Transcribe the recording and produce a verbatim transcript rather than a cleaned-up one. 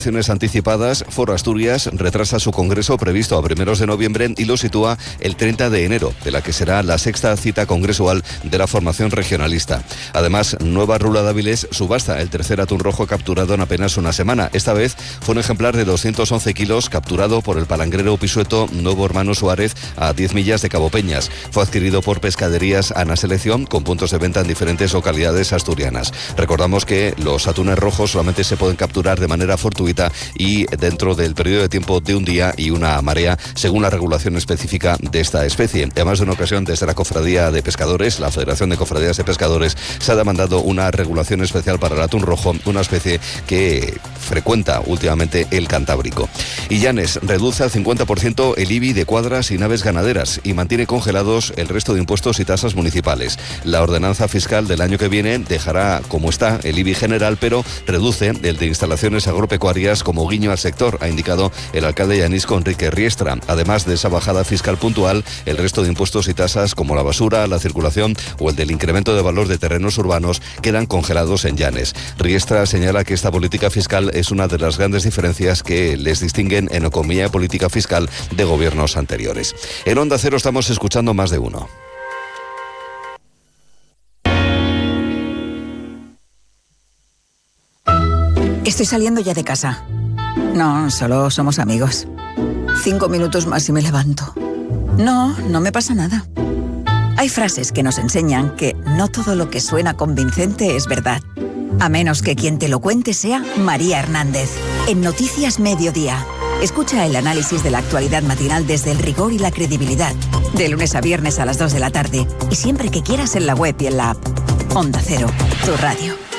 Elecciones anticipadas, Foro Asturias retrasa su congreso previsto a primeros de noviembre y lo sitúa el treinta de enero, de la que será la sexta cita congresual de la formación regionalista. Además, Nueva Rula de Avilés subasta el tercer atún rojo capturado en apenas una semana. Esta vez fue un ejemplar de doscientos once kilos capturado por el palangrero pisueto Nuevo Hermano Suárez a diez millas de Cabo Peñas. Fue adquirido por Pescaderías Ana Selección con puntos de venta en diferentes localidades asturianas. Recordamos que los atunes rojos solamente se pueden capturar de manera fortuita y dentro del periodo de tiempo de un día y una marea, según la regulación específica de esta especie. Además, de una ocasión, desde la Cofradía de Pescadores, la Federación de Cofradías de Pescadores, se ha demandado una regulación especial para el atún rojo, una especie que frecuenta últimamente el Cantábrico. Y Llanes reduce al cincuenta por ciento el I B I de cuadras y naves ganaderas y mantiene congelados el resto de impuestos y tasas municipales. La ordenanza fiscal del año que viene dejará como está el I B I general, pero reduce el de instalaciones agropecuarias como guiño al sector, ha indicado el alcalde llanisco Enrique Riestra. Además de esa bajada fiscal puntual, el resto de impuestos y tasas como la basura, la circulación o el del incremento de valor de terrenos urbanos quedan congelados en Llanes. Riestra señala que esta política fiscal es una de las grandes diferencias que les distinguen en economía y política fiscal de gobiernos anteriores. En Onda Cero estamos escuchando Más de Uno. Estoy saliendo ya de casa. No, solo somos amigos. Cinco minutos más y me levanto. No, no me pasa nada. Hay frases que nos enseñan que no todo lo que suena convincente es verdad. A menos que quien te lo cuente sea María Hernández. En Noticias Mediodía. Escucha el análisis de la actualidad matinal desde el rigor y la credibilidad. De lunes a viernes a las dos de la tarde. Y siempre que quieras en la web y en la app. Onda Cero, tu radio.